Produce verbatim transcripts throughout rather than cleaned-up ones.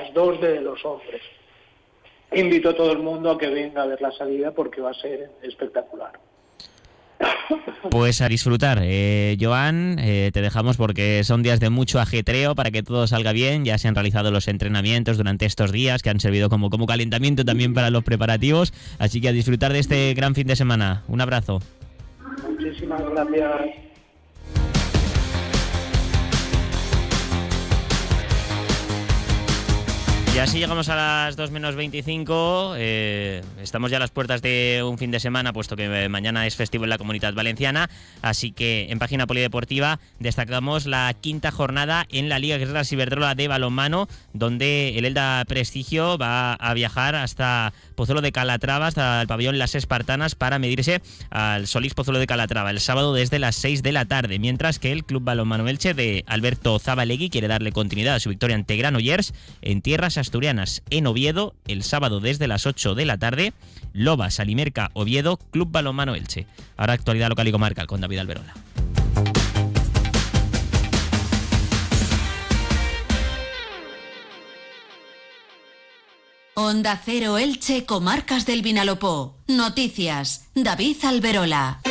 las dos de los hombres. Invito a todo el mundo a que venga a ver la salida porque va a ser espectacular. Pues a disfrutar. Eh, Joan, eh, te dejamos porque son días de mucho ajetreo para que todo salga bien. Ya se han realizado los entrenamientos durante estos días que han servido como, como calentamiento también para los preparativos. Así que a disfrutar de este gran fin de semana. Un abrazo. Muchísimas gracias. Y así llegamos a las dos menos veinticinco, eh, estamos ya a las puertas de un fin de semana, puesto que mañana es festivo en la Comunitat Valenciana, así que en Página Polideportiva destacamos la quinta jornada en la Liga Guerrera Ciberdrola de balonmano, donde el Elda Prestigio va a viajar hasta Pozuelo de Calatrava, hasta el pabellón Las Espartanas, para medirse al Solís Pozuelo de Calatrava el sábado desde las seis de la tarde, mientras que el Club Balonmano Elche de Alberto Zabalegui quiere darle continuidad a su victoria ante Granollers en tierras asturianas en Oviedo el sábado desde las ocho de la tarde. Loba, Salimerca, Oviedo, Club Balonmano Elche. Ahora actualidad local y comarcal con David Alberola. Onda Cero Elche, Comarcas del Vinalopó. Noticias, David Alberola.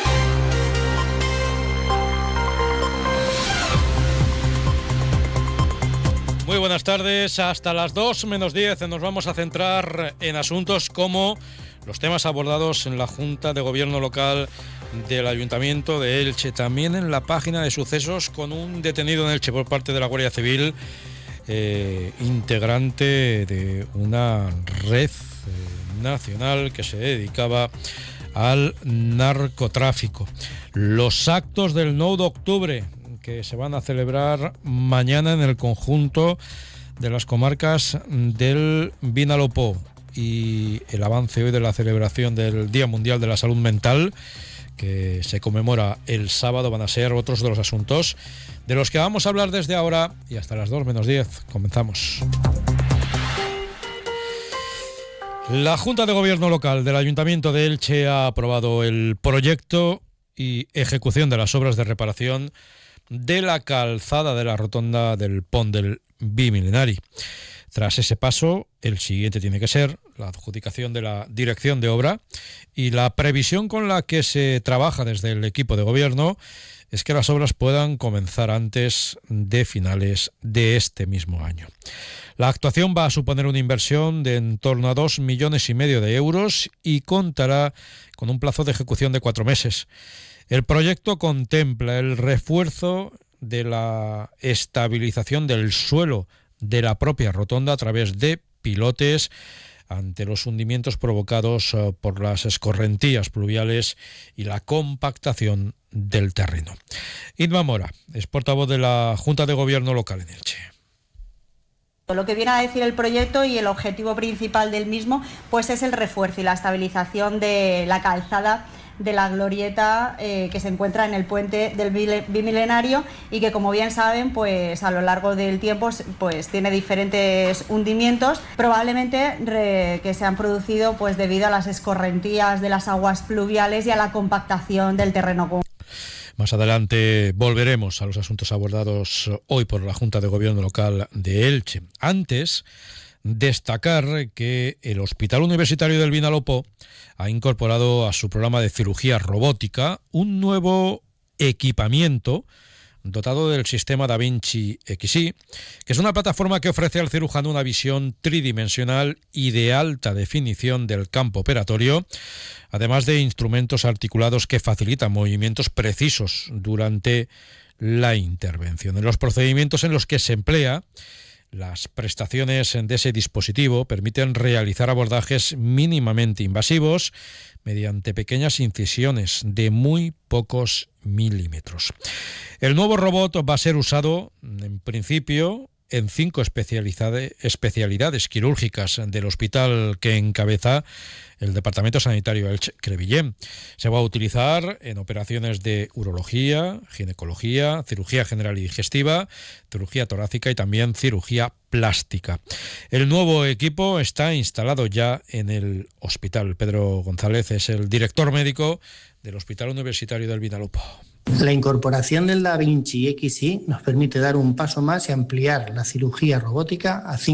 Muy buenas tardes, hasta las dos menos diez nos vamos a centrar en asuntos como los temas abordados en la Junta de Gobierno Local del Ayuntamiento de Elche, también en la página de sucesos con un detenido en Elche por parte de la Guardia Civil, eh, integrante de una red eh, nacional que se dedicaba al narcotráfico. Los actos del nueve de octubre que se van a celebrar mañana en el conjunto de las comarcas del Vinalopó, y el avance hoy de la celebración del Día Mundial de la Salud Mental, que se conmemora el sábado, van a ser otros de los asuntos de los que vamos a hablar desde ahora y hasta las dos menos diez. Comenzamos. La Junta de Gobierno Local del Ayuntamiento de Elche ha aprobado el proyecto y ejecución de las obras de reparación de la calzada de la rotonda del Pont del Bimilenari. Tras ese paso, el siguiente tiene que ser la adjudicación de la dirección de obra, y la previsión con la que se trabaja desde el equipo de gobierno es que las obras puedan comenzar antes de finales de este mismo año. La actuación va a suponer una inversión de en torno a dos millones y medio de euros y contará con un plazo de ejecución de cuatro meses. El proyecto contempla el refuerzo de la estabilización del suelo de la propia rotonda a través de pilotes ante los hundimientos provocados por las escorrentías pluviales y la compactación del terreno. Inma Mora es portavoz de la Junta de Gobierno Local en Elche. Lo que viene a decir el proyecto y el objetivo principal del mismo, pues es el refuerzo y la estabilización de la calzada de la glorieta eh, que se encuentra en el puente del Bimilenario, y que, como bien saben, pues a lo largo del tiempo pues tiene diferentes hundimientos, probablemente re, que se han producido pues debido a las escorrentías de las aguas pluviales y a la compactación del terreno. Más adelante volveremos a los asuntos abordados hoy por la Junta de Gobierno Local de Elche. Antes, destacar que el Hospital Universitario del Vinalopó ha incorporado a su programa de cirugía robótica un nuevo equipamiento dotado del sistema Da Vinci X I, que es una plataforma que ofrece al cirujano una visión tridimensional y de alta definición del campo operatorio, además de instrumentos articulados que facilitan movimientos precisos durante la intervención. En los procedimientos en los que se emplea, las prestaciones de ese dispositivo permiten realizar abordajes mínimamente invasivos mediante pequeñas incisiones de muy pocos milímetros. El nuevo robot va a ser usado, en principio, en cinco especialidades, especialidades quirúrgicas del hospital que encabeza el Departamento Sanitario Elche-Crevillent. Se va a utilizar en operaciones de urología, ginecología, cirugía general y digestiva, cirugía torácica y también cirugía plástica. El nuevo equipo está instalado ya en el hospital. Pedro González es el director médico del Hospital Universitario del Vinalopó. La incorporación del Da Vinci X I nos permite dar un paso más y ampliar la cirugía robótica a cinco